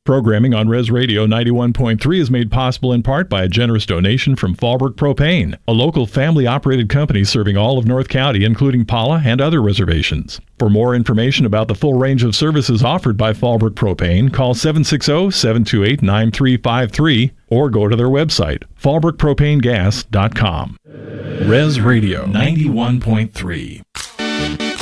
Programming on Res Radio 91.3 is made possible in part by a generous donation from Fallbrook Propane, a local family-operated company serving all of North County, including Pala and other reservations. For more information about the full range of services offered by Fallbrook Propane, call 760-728-9353 or go to their website, fallbrookpropanegas.com. Res Radio 91.3.